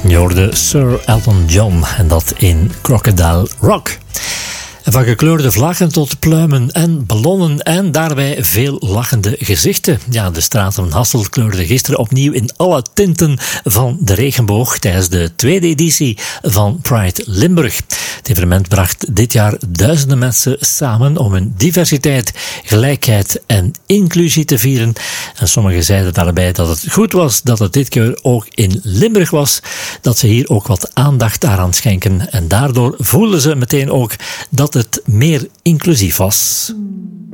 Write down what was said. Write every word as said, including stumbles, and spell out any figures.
Je hoorde Sir Elton John en dat in Crocodile Rock. En van gekleurde vlaggen tot pluimen en ballonnen en daarbij veel lachende gezichten. Ja, de straten van Hasselt kleurden gisteren opnieuw in alle tinten van de regenboog tijdens de tweede editie van Pride Limburg. Het evenement bracht dit jaar duizenden mensen samen om hun diversiteit, gelijkheid en inclusie te vieren. En sommigen zeiden daarbij dat het goed was dat het dit keer ook in Limburg was, dat ze hier ook wat aandacht daaraan schenken. En daardoor voelden ze meteen ook dat het meer inclusief was.